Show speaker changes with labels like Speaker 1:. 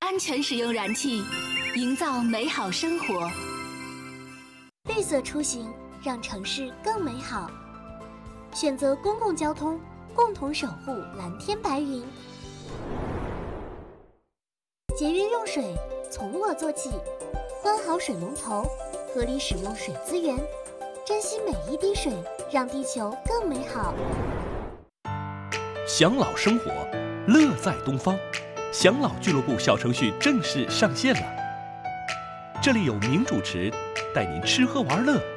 Speaker 1: 安全使用燃气，营造美好生活。
Speaker 2: 绿色出行，让城市更美好。选择公共交通，共同守护蓝天白云。节约用水，从我做起。关好水龙头，合理使用水资源，珍惜每一滴水，让地球更美好。
Speaker 3: 享老生活，乐在东方。享老俱乐部小程序正式上线了，这里有名主持带您吃喝玩乐，